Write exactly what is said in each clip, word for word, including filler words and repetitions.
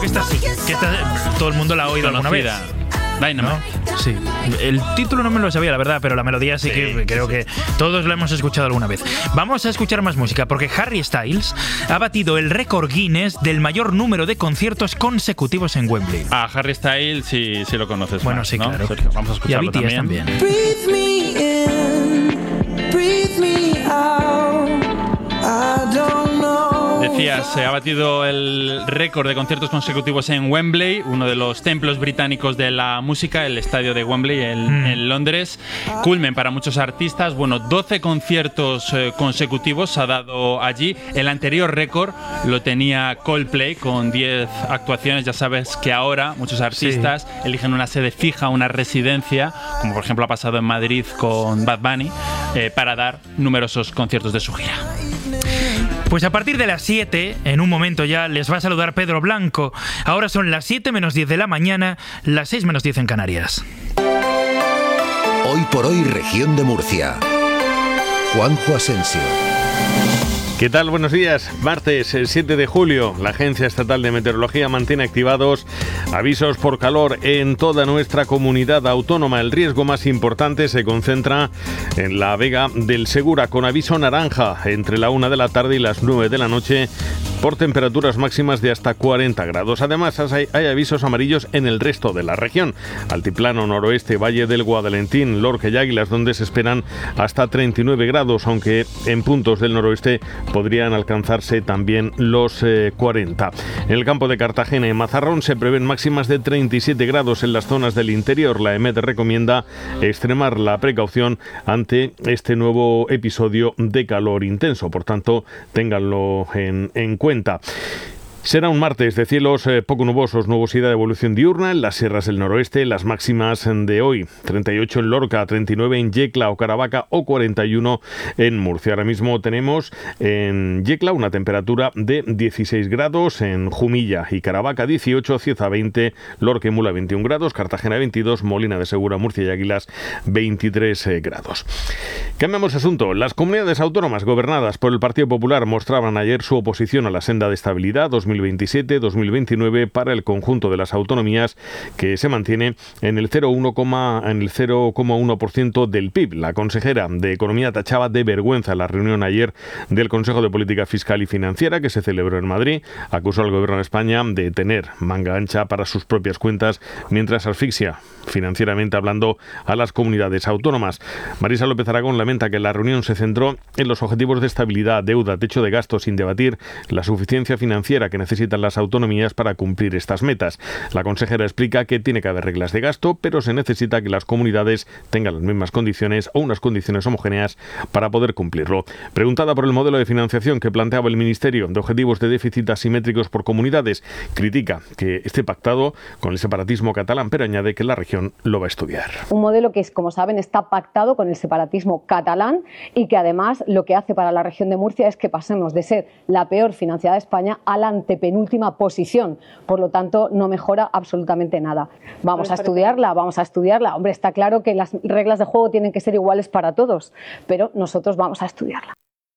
que esta sí, que esta todo el mundo la ha oído alguna vez. Dynamite. ¿No? Sí. El título no me lo sabía, la verdad, pero la melodía sí, sí que creo sí. que todos lo hemos escuchado alguna vez. Vamos a escuchar más música, porque Harry Styles ha batido el récord Guinness del mayor número de conciertos consecutivos en Wembley. Ah, Harry Styles sí, sí lo conoces. Bueno, más, sí, ¿no? claro. Sergio, vamos a escucharlo y a B T S también. también. Breathe me in, breathe me out. I don't know. Decías, se ha batido el récord de conciertos consecutivos en Wembley, uno de los templos británicos de la música, el estadio de Wembley en, mm. en Londres. Culmen para muchos artistas. Bueno, doce conciertos eh, consecutivos ha dado allí. El anterior récord lo tenía Coldplay con diez actuaciones. Ya sabes que ahora muchos artistas sí. eligen una sede fija, una residencia, como por ejemplo ha pasado en Madrid con Bad Bunny, eh, para dar numerosos conciertos de su gira. Pues a partir de las siete, en un momento ya, les va a saludar Pedro Blanco. Ahora son las siete menos diez de la mañana, las seis menos diez en Canarias. Hoy por hoy, región de Murcia. Juanjo Asensio. ¿Qué tal? Buenos días. Martes siete de julio, la Agencia Estatal de Meteorología mantiene activados avisos por calor en toda nuestra comunidad autónoma. El riesgo más importante se concentra en la Vega del Segura, con aviso naranja entre la una de la tarde y las nueve de la noche por temperaturas máximas de hasta cuarenta grados. Además, hay, hay avisos amarillos en el resto de la región. Altiplano noroeste, Valle del Guadalentín, Lorca y Águilas, donde se esperan hasta treinta y nueve grados, aunque en puntos del noroeste podrían alcanzarse también los eh, cuarenta. En el campo de Cartagena y Mazarrón se prevén máximas de treinta y siete grados en las zonas del interior. La EMET recomienda extremar la precaución ante este nuevo episodio de calor intenso. Por tanto, ténganlo en, en cuenta. Será un martes de cielos eh, poco nubosos, nubosidad de evolución diurna en las sierras del noroeste. Las máximas de hoy, treinta y ocho en Lorca, treinta y nueve en Yecla o Caravaca o cuarenta y uno en Murcia. Ahora mismo tenemos en Yecla una temperatura de dieciséis grados, en Jumilla y Caravaca dieciocho, Cieza veinte, Lorca y Mula veintiún grados, Cartagena veintidós, Molina de Segura, Murcia y Águilas veintitrés eh, grados. Cambiamos de asunto. Las comunidades autónomas gobernadas por el Partido Popular mostraban ayer su oposición a la senda de estabilidad dos mil veintisiete dos mil veintinueve para el conjunto de las autonomías, que se mantiene en el cero coma uno por ciento del P I B. La consejera de Economía tachaba de vergüenza la reunión ayer del Consejo de Política Fiscal y Financiera que se celebró en Madrid. Acusó al Gobierno de España de tener manga ancha para sus propias cuentas mientras asfixia financieramente hablando a las comunidades autónomas. Marisa López Aragón lamenta que la reunión se centró en los objetivos de estabilidad, deuda, techo de gasto, sin debatir la suficiencia financiera que necesitan las autonomías para cumplir estas metas. La consejera explica que tiene que haber reglas de gasto, pero se necesita que las comunidades tengan las mismas condiciones o unas condiciones homogéneas para poder cumplirlo. Preguntada por el modelo de financiación que planteaba el Ministerio de objetivos de déficit asimétricos por comunidades, critica que esté pactado con el separatismo catalán, pero añade que la región lo va a estudiar. Un modelo que, como saben, está pactado con el separatismo catalán y que además lo que hace para la región de Murcia es que pasemos de ser la peor financiada de España a la antepenúltima posición. Por lo tanto, no mejora absolutamente nada. Vamos a estudiarla, vamos a estudiarla. Hombre, está claro que las reglas de juego tienen que ser iguales para todos, pero nosotros vamos a estudiarla.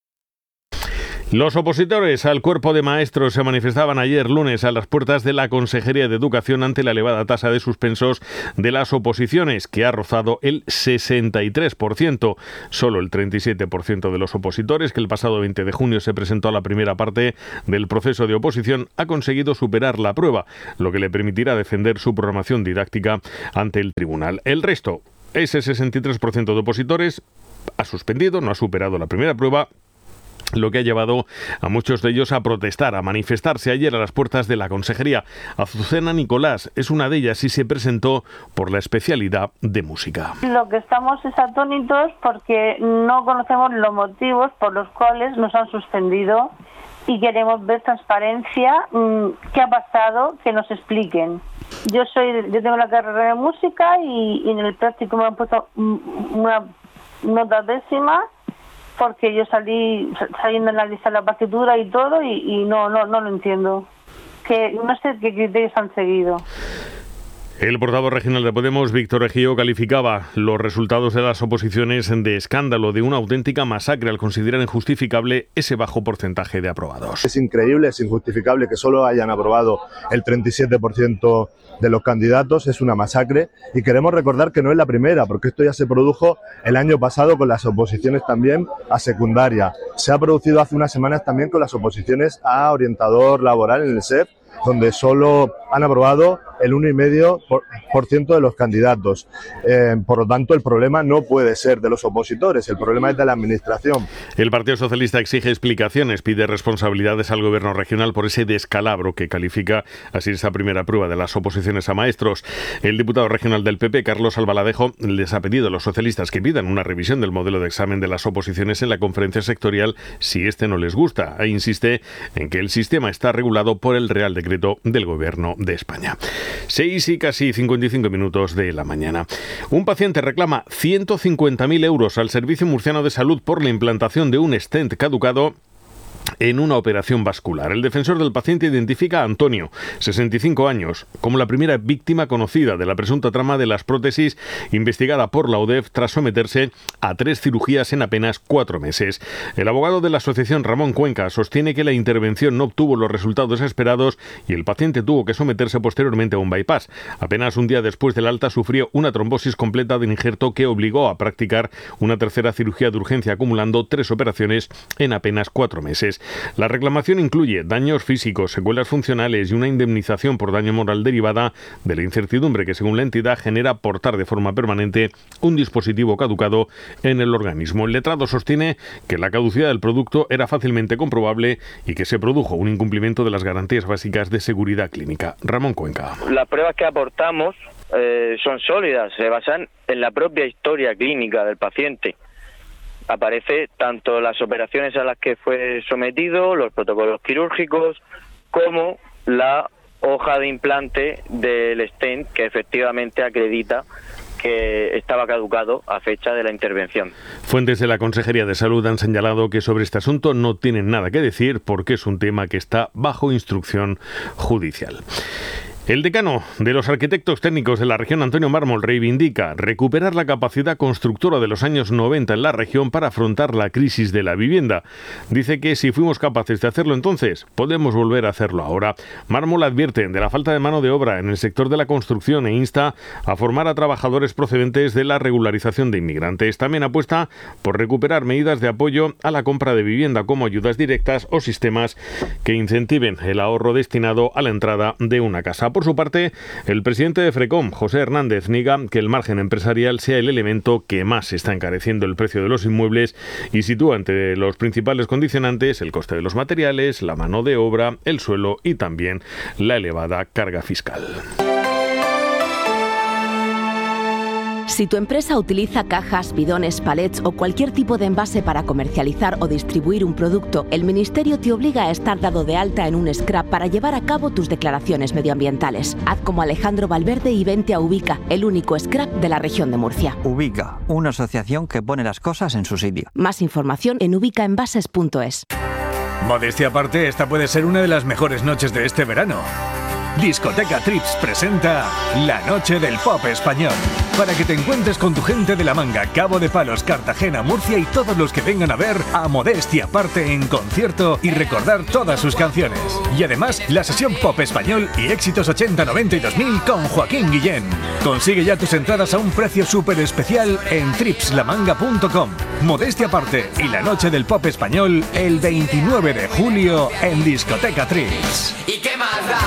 Los opositores al cuerpo de maestros se manifestaban ayer lunes a las puertas de la Consejería de Educación ante la elevada tasa de suspensos de las oposiciones, que ha rozado el sesenta y tres por ciento. Solo el treinta y siete por ciento de los opositores, que el pasado veinte de junio se presentó a la primera parte del proceso de oposición, ha conseguido superar la prueba, lo que le permitirá defender su programación didáctica ante el tribunal. El resto, ese sesenta y tres por ciento de opositores, ha suspendido, no ha superado la primera prueba, lo que ha llevado a muchos de ellos a protestar, a manifestarse ayer a las puertas de la Consejería. Azucena Nicolás es una de ellas y se presentó por la especialidad de música. Lo que estamos es atónitos porque no conocemos los motivos por los cuales nos han suspendido y queremos ver transparencia, qué ha pasado, que nos expliquen. Yo soy, yo tengo la carrera de música y, y en el práctico me han puesto una nota décima, porque yo salí saliendo en la lista de la partitura y todo y, y no, no no lo entiendo. Que no sé qué criterios han seguido. El portavoz regional de Podemos, Víctor Ejío, calificaba los resultados de las oposiciones de escándalo, de una auténtica masacre, al considerar injustificable ese bajo porcentaje de aprobados. Es increíble, es injustificable que solo hayan aprobado el treinta y siete por ciento de los candidatos, es una masacre, y queremos recordar que no es la primera, porque esto ya se produjo el año pasado con las oposiciones también a secundaria. Se ha producido hace unas semanas también con las oposiciones a orientador laboral en el S E F, donde solo han aprobado el uno coma cinco por ciento de los candidatos. Eh, por lo tanto, el problema no puede ser de los opositores, el problema es de la administración. El Partido Socialista exige explicaciones, pide responsabilidades al Gobierno regional por ese descalabro que califica así esa primera prueba de las oposiciones a maestros. El diputado regional del P P, Carlos Albaladejo, les ha pedido a los socialistas que pidan una revisión del modelo de examen de las oposiciones en la conferencia sectorial si este no les gusta, e insiste en que el sistema está regulado por el Real Decreto del Gobierno de España. seis y casi cincuenta y cinco minutos de la mañana. Un paciente reclama ciento cincuenta mil euros al Servicio Murciano de Salud por la implantación de un stent caducado en una operación vascular. El defensor del paciente identifica a Antonio, sesenta y cinco años, como la primera víctima conocida de la presunta trama de las prótesis investigada por la U D E F tras someterse a tres cirugías en apenas cuatro meses. El abogado de la asociación, Ramón Cuenca, sostiene que la intervención no obtuvo los resultados esperados y el paciente tuvo que someterse posteriormente a un bypass. Apenas un día después del alta sufrió una trombosis completa del injerto que obligó a practicar una tercera cirugía de urgencia, acumulando tres operaciones en apenas cuatro meses. La reclamación incluye daños físicos, secuelas funcionales y una indemnización por daño moral derivada de la incertidumbre que, según la entidad, genera portar de forma permanente un dispositivo caducado en el organismo. El letrado sostiene que la caducidad del producto era fácilmente comprobable y que se produjo un incumplimiento de las garantías básicas de seguridad clínica. Ramón Cuenca. Las pruebas que aportamos eh, son sólidas, se basan en la propia historia clínica del paciente. Aparece tanto las operaciones a las que fue sometido, los protocolos quirúrgicos, como la hoja de implante del stent que efectivamente acredita que estaba caducado a fecha de la intervención. Fuentes de la Consejería de Salud han señalado que sobre este asunto no tienen nada que decir porque es un tema que está bajo instrucción judicial. El decano de los arquitectos técnicos de la región, Antonio Mármol, reivindica recuperar la capacidad constructora de los años noventa en la región para afrontar la crisis de la vivienda. Dice que si fuimos capaces de hacerlo entonces, podemos volver a hacerlo ahora. Mármol advierte de la falta de mano de obra en el sector de la construcción e insta a formar a trabajadores procedentes de la regularización de inmigrantes. También apuesta por recuperar medidas de apoyo a la compra de vivienda como ayudas directas o sistemas que incentiven el ahorro destinado a la entrada de una casa. Por su parte, el presidente de Frecom, José Hernández, niega que el margen empresarial sea el elemento que más está encareciendo el precio de los inmuebles y sitúa entre los principales condicionantes el coste de los materiales, la mano de obra, el suelo y también la elevada carga fiscal. Si tu empresa utiliza cajas, bidones, palets o cualquier tipo de envase para comercializar o distribuir un producto, el Ministerio te obliga a estar dado de alta en un S C R A P para llevar a cabo tus declaraciones medioambientales. Haz como Alejandro Valverde y vente a Ubica, el único S C R A P de la región de Murcia. Ubica, una asociación que pone las cosas en su sitio. Más información en ubicaenvases punto es. Modestia aparte, esta puede ser una de las mejores noches de este verano. Discoteca Trips presenta La Noche del Pop Español, para que te encuentres con tu gente de La Manga, Cabo de Palos, Cartagena, Murcia y todos los que vengan a ver a Modestia aparte en concierto y recordar todas sus canciones. Y además, la sesión Pop Español y éxitos ochenta, noventa y dos mil con Joaquín Guillén. Consigue ya tus entradas a un precio súper especial en trips la manga punto com. Modestia aparte y La Noche del Pop Español el veintinueve de julio en Discoteca Trips. ¿Y qué más da?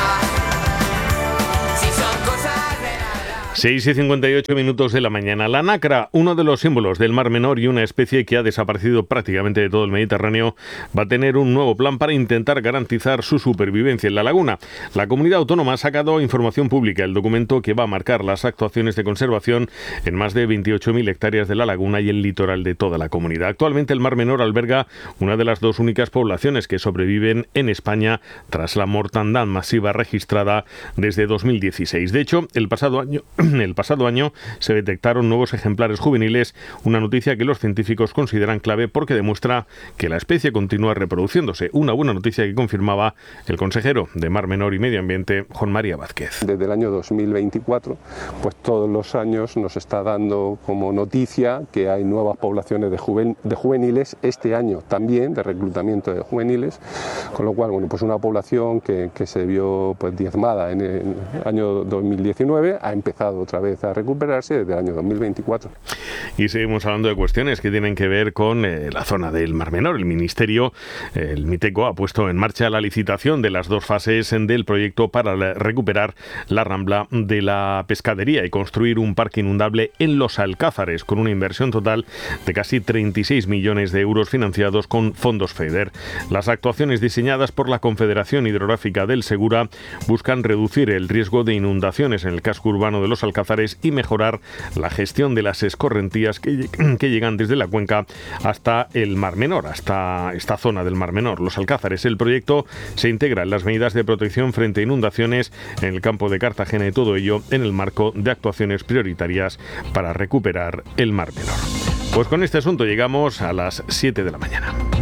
seis y cincuenta y ocho minutos de la mañana. La nacra, uno de los símbolos del Mar Menor y una especie que ha desaparecido prácticamente de todo el Mediterráneo, va a tener un nuevo plan para intentar garantizar su supervivencia en la laguna. La comunidad autónoma ha sacado información pública, el documento que va a marcar las actuaciones de conservación en más de veintiocho mil hectáreas de la laguna y el litoral de toda la comunidad. Actualmente el Mar Menor alberga una de las dos únicas poblaciones que sobreviven en España tras la mortandad masiva registrada desde dos mil dieciséis. De hecho, el pasado año El pasado año se detectaron nuevos ejemplares juveniles, una noticia que los científicos consideran clave porque demuestra que la especie continúa reproduciéndose. Una buena noticia que confirmaba el consejero de Mar Menor y Medio Ambiente, Juan María Vázquez. Desde el año dos mil veinticuatro, pues todos los años nos está dando como noticia que hay nuevas poblaciones de, juven, de juveniles, este año también de reclutamiento de juveniles, con lo cual, bueno, pues una población que, que se vio pues diezmada en el año dos mil diecinueve ha empezado otra vez a recuperarse desde el año dos mil veinticuatro. Y seguimos hablando de cuestiones que tienen que ver con eh, la zona del Mar Menor. El Ministerio, eh, el MITECO, ha puesto en marcha la licitación de las dos fases del proyecto para la, recuperar la rambla de la pescadería y construir un parque inundable en Los Alcázares, con una inversión total de casi treinta y seis millones de euros financiados con fondos FEDER. Las actuaciones diseñadas por la Confederación Hidrográfica del Segura buscan reducir el riesgo de inundaciones en el casco urbano de Los Alcázares y mejorar la gestión de las escorrentías que, que llegan desde la cuenca hasta el Mar Menor, hasta esta zona del Mar Menor, Los Alcázares. El proyecto se integra en las medidas de protección frente a inundaciones en el campo de Cartagena y todo ello en el marco de actuaciones prioritarias para recuperar el Mar Menor. Pues con este asunto llegamos a las siete de la mañana.